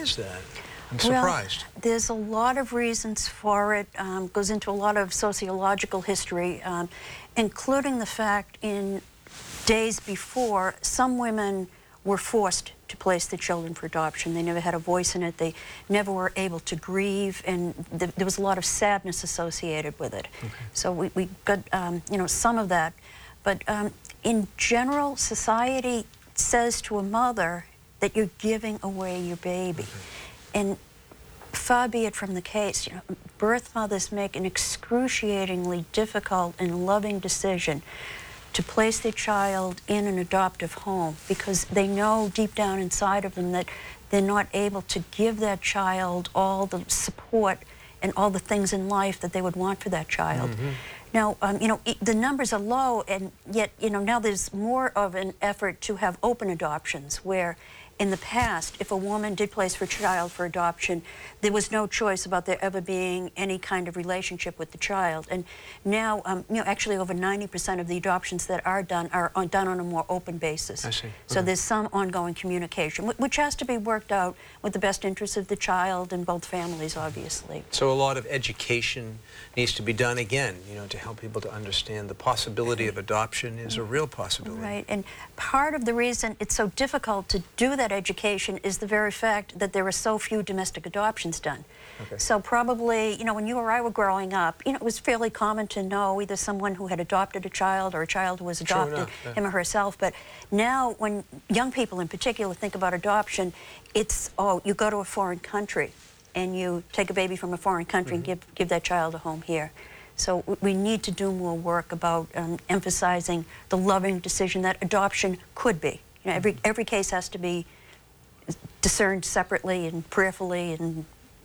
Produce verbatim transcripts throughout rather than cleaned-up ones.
is that? I'm Well, surprised. there's a lot of reasons for it. Um, goes into a lot of sociological history, um, including the fact in days before, some women were forced to place their children for adoption. They never had a voice in it. They never were able to grieve, and th there was a lot of sadness associated with it. Okay. So we, we got, um, you know, some of that. But um, in general, society says to a mother that you're giving away your baby. Okay. And far be it from the case, you know, birth mothers make an excruciatingly difficult and loving decision to place their child in an adoptive home because they know deep down inside of them that they're not able to give that child all the support and all the things in life that they would want for that child. Mm-hmm. Now, um, you know, the numbers are low, and yet, you know, now there's more of an effort to have open adoptions where in the past, if a woman did place her child for adoption, there was no choice about there ever being any kind of relationship with the child. And now, um, you know, actually over ninety percent of the adoptions that are done are on, done on a more open basis. I see. So okay. there's some ongoing communication, which has to be worked out with the best interests of the child and both families, obviously. So a lot of education needs to be done again, you know, to help people to understand the possibility of adoption is a real possibility. Right, and part of the reason it's so difficult to do that education is the very fact that there are so few domestic adoptions done. Okay. So probably, you know, when you or I were growing up, you know, it was fairly common to know either someone who had adopted a child or a child who was adopted, enough, yeah. him or herself. But now when young people in particular think about adoption, it's, oh, you go to a foreign country and you take a baby from a foreign country mm-hmm. and give, give that child a home here. So we need to do more work about um, emphasizing the loving decision that adoption could be. You know, every, every case has to be discerned separately and prayerfully, and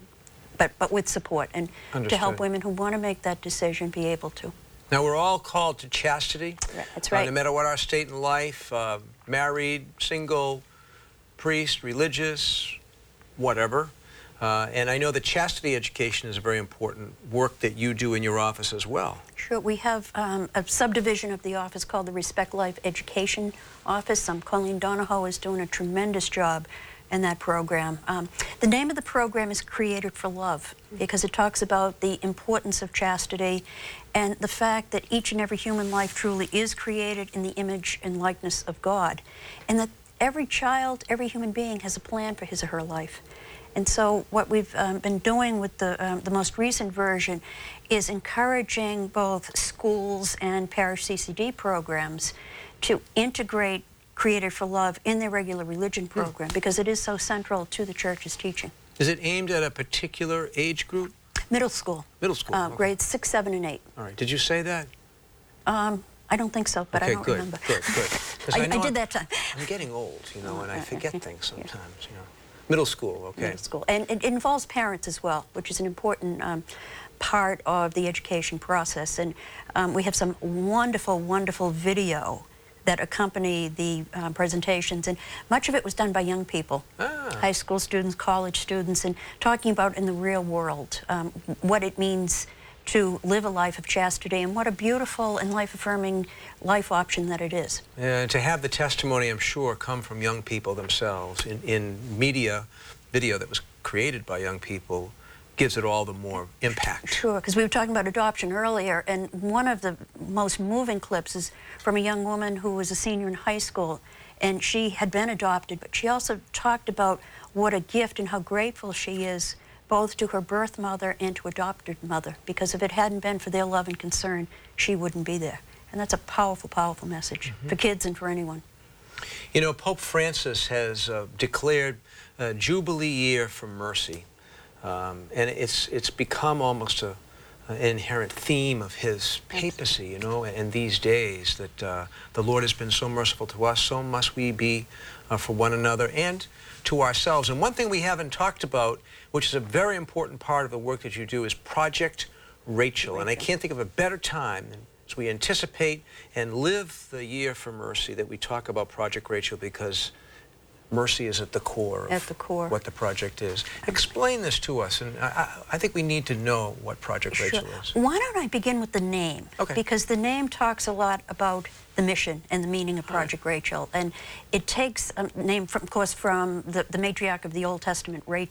but but with support, and Understood. To help women who want to make that decision be able to. Now we're all called to chastity. That's right. Uh, no matter what our state in life, uh, married, single, priest, religious, whatever. Uh, and I know that chastity education is a very important work that you do in your office as well. Sure. We have um, a subdivision of the office called the Respect Life Education Office. Um, Colleen Donahoe is doing a tremendous job in that program. Um, the name of the program is Created for Love because it talks about the importance of chastity and the fact that each and every human life truly is created in the image and likeness of God, and that every child, every human being has a plan for his or her life. And so what we've um, been doing with the, um, the most recent version is encouraging both schools and parish C C D programs to integrate Created for Love in their regular religion program mm. because it is so central to the church's teaching. Is it aimed at a particular age group? Middle school. Middle school. Uh, okay. Grades six, seven, and eight. All right. Did you say that? Um, I don't think so, but okay, I don't good, remember. Good, good. I, I, I did I'm, that time. I'm getting old, you know, and I forget things sometimes, you know. Middle school, okay. Middle school. And it involves parents as well, which is an important um, part of the education process. And um, we have some wonderful, wonderful video that accompany the uh, presentations. And much of it was done by young people, ah. high school students, college students, and talking about in the real world um, what it means to live a life of chastity and what a beautiful and life-affirming life option that it is. And to have the testimony, I'm sure, come from young people themselves in, in media, video that was created by young people, gives it all the more impact. Sure, because we were talking about adoption earlier, and one of the most moving clips is from a young woman who was a senior in high school, and she had been adopted, but she also talked about what a gift and how grateful she is both to her birth mother and to adopted mother, because if it hadn't been for their love and concern, she wouldn't be there. And that's a powerful, powerful message mm-hmm. for kids and for anyone. You know, Pope Francis has uh, declared a Jubilee year for mercy, um, and it's it's become almost a, an inherent theme of his papacy, you know, and these days that uh, the Lord has been so merciful to us, so must we be uh, for one another and to ourselves. And one thing we haven't talked about, which is a very important part of the work that you do, is Project Rachel. And I can't think of a better time as we anticipate and live the year for mercy that we talk about Project Rachel, because mercy is at the core of at the core. what the project is. Explain this to us, and I, I think we need to know what Project Sure. Rachel is. Why don't I begin with the name? Okay. Because the name talks a lot about the mission and the meaning of Project right. Rachel. And it takes a name, from, of course, from the, the matriarch of the Old Testament, Rachel.